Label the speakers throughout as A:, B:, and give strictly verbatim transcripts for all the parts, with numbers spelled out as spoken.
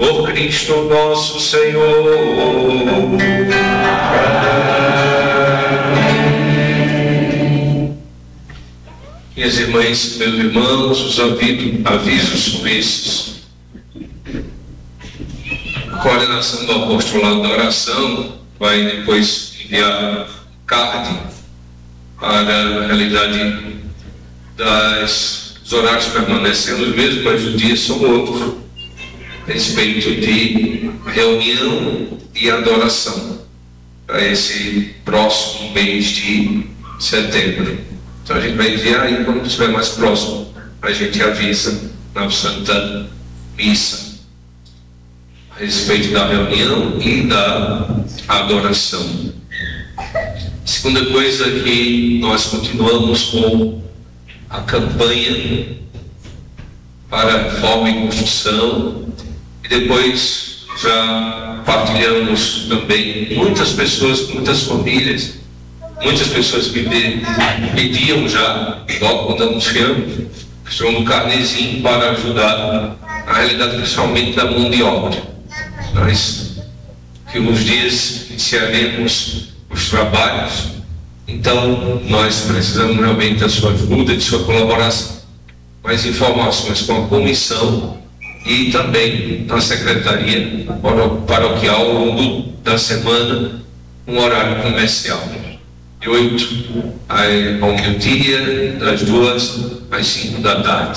A: por Cristo nosso Senhor. Minhas irmãs, meus irmãos, os avisos são esses. A coordenação do apostolado da oração vai depois enviar card para a realidade das, dos horários permanecendo os mesmos, mas os dias são outros, a respeito de reunião e adoração para esse próximo mês de setembro. Então a gente vai enviar aí quando estiver mais próximo, a gente avisa na Santa Missa a respeito da reunião e da adoração. Segunda coisa é que nós continuamos com a campanha para reforma e construção, e depois já partilhamos também muitas pessoas, muitas famílias, muitas pessoas que pediam já, logo quando anunciamos, questão do carnezinho para ajudar a realidade principalmente da mão de obra. Nós, que uns dias iniciaremos os trabalhos, então nós precisamos realmente da sua ajuda, de sua colaboração. Mais informações com a comissão e também na secretaria paroquial ao longo da semana, um horário comercial, de oito ao meio-dia, das duas às cinco da tarde,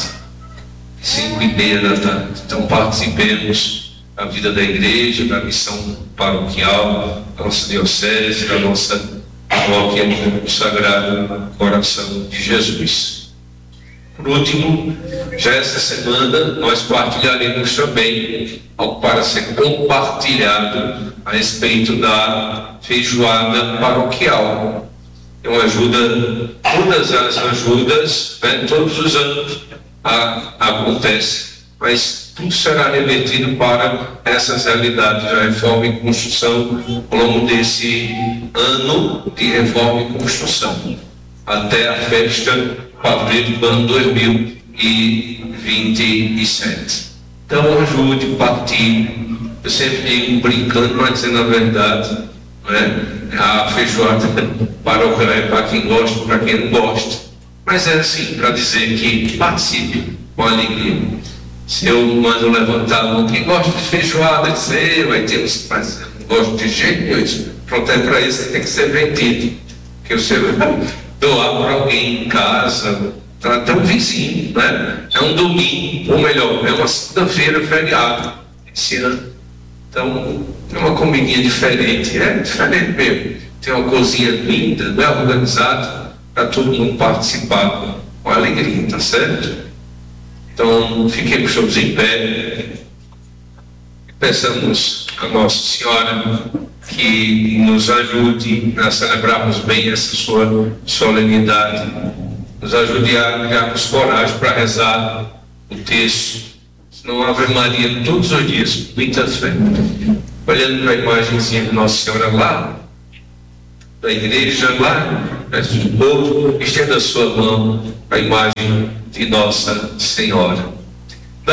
A: cinco e meia da tarde. Então participemos da vida da igreja, da missão paroquial, da nossa diocese, da nossa paróquia do Sagrado Coração de Jesus. Por último, já essa semana nós partilharemos também algo para ser compartilhado a respeito da feijoada paroquial. É uma ajuda, todas as ajudas, né, todos os anos a, acontece, mas tudo será revertido para essas realidades da reforma e construção ao longo desse ano de reforma e construção, até a festa padroeira do ano dois mil e vinte e sete. Então ajude, partilhe. Eu sempre digo brincando, mas dizendo a verdade, né? A feijoada paroquial é para quem gosta, para quem não gosta, mas é assim, para dizer que participe com alegria. Se eu mando levantar a mão, quem gosta de feijoada, dizer, vai ter uns, mas eu não gosto de jeito nenhum. Pronto, é para isso que tem que ser vendido, que você vai doar para alguém em casa, até um vizinho, né? É um domingo, ou melhor, é uma segunda-feira feriado esse ano. Então, é uma comidinha diferente, é diferente mesmo. Tem uma cozinha linda, bem organizada, para todo mundo participar com alegria, tá certo? Então, fiquemos todos em pé e peçamos a Nossa Senhora que nos ajude a celebrarmos bem essa sua solenidade, nos ajude a criarmos coragem para rezar o texto, senão Ave Maria todos os dias, muita fé. Olhando para a imagenzinha de Nossa Senhora lá, da igreja lá, perto do povo, estenda a sua mão para a imagem de Nossa Senhora.